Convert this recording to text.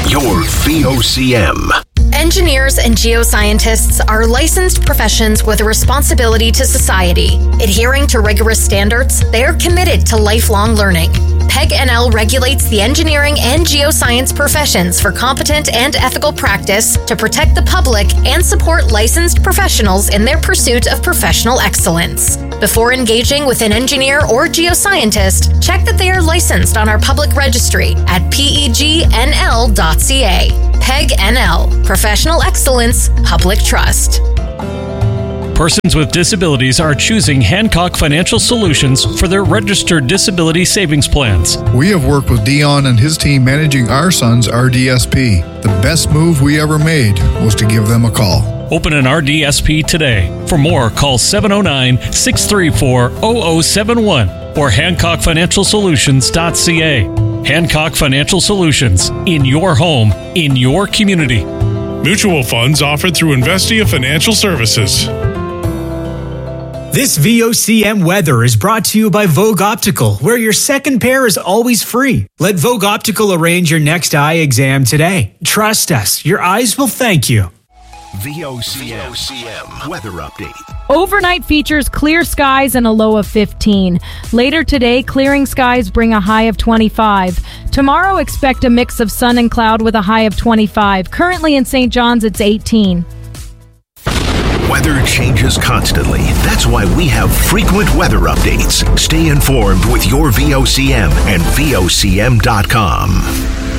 your VOCM. Engineers and geoscientists are licensed professions with a responsibility to society. Adhering to rigorous standards, they are committed to lifelong learning. PEG-NL regulates the engineering and geoscience professions for competent and ethical practice to protect the public and support licensed professionals in their pursuit of professional excellence. Before engaging with an engineer or geoscientist, check that they are licensed on our public registry at pegnl.ca. PEG-NL, Professional Excellence, Public Trust. Persons with disabilities are choosing Hancock Financial Solutions for their registered disability savings plans. We have worked with Dion and his team managing our son's RDSP. The best move we ever made was to give them a call. Open an RDSP today. For more, call 709-634-0071 or HancockFinancialSolutions.ca. Hancock Financial Solutions, in your home, in your community. Mutual funds offered through Investia Financial Services. This VOCM weather is brought to you by Vogue Optical, where your second pair is always free. Let Vogue Optical arrange your next eye exam today. Trust us, your eyes will thank you. VOCM weather update. Overnight features clear skies and a low of 15. Later today, clearing skies bring a high of 25. Tomorrow, expect a mix of sun and cloud with a high of 25. Currently in St. John's, it's 18. Weather changes constantly. That's why we have frequent weather updates. Stay informed with your VOCM and VOCM.com.